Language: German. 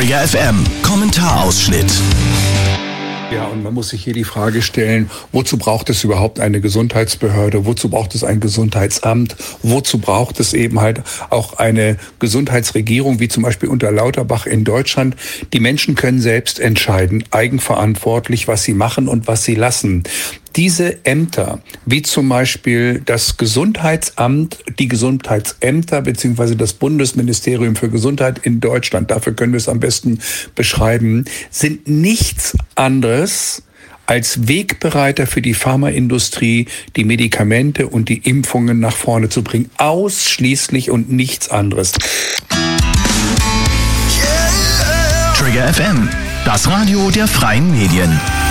Trigger FM Kommentarausschnitt. Ja, und man muss sich hier die Frage stellen, wozu braucht es überhaupt eine Gesundheitsbehörde? Wozu braucht es ein Gesundheitsamt? Wozu braucht es eben halt auch eine Gesundheitsregierung, wie zum Beispiel unter Lauterbach in Deutschland? Die Menschen können selbst entscheiden, eigenverantwortlich, was sie machen und was sie lassen. Diese Ämter, wie zum Beispiel das Gesundheitsamt, die Gesundheitsämter beziehungsweise das Bundesministerium für Gesundheit in Deutschland, dafür können wir es am besten beschreiben, sind nichts anderes als Wegbereiter für die Pharmaindustrie, die Medikamente und die Impfungen nach vorne zu bringen. Ausschließlich und nichts anderes. Trigger FM, das Radio der freien Medien.